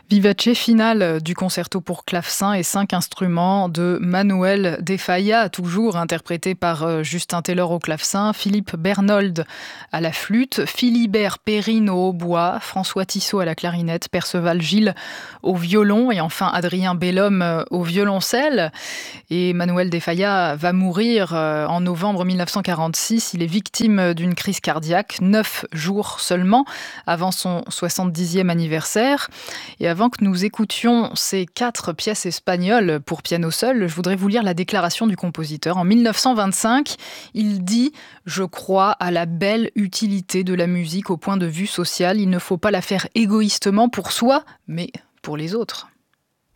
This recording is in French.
Vivace finale du concerto pour clavecin et 5 instruments de Manuel de Falla, toujours interprété par Justin Taylor au clavecin, Philippe Bernold à la flûte, Philibert Perrine au hautbois, François Tissot à la clarinette, Perceval Gilles au violon et enfin Adrien Bellhomme au violoncelle. Et Manuel de Falla va mourir en novembre 1946. Il est victime d'une crise cardiaque, 9 jours seulement avant son 70e anniversaire. Et avant que nous écoutions ces 4 pièces espagnoles pour piano seul, je voudrais vous lire la déclaration du compositeur. En 1925, il dit « Je crois à la belle utilité de la musique au point de vue social. Il ne faut pas la faire égoïstement pour soi, mais pour les autres. »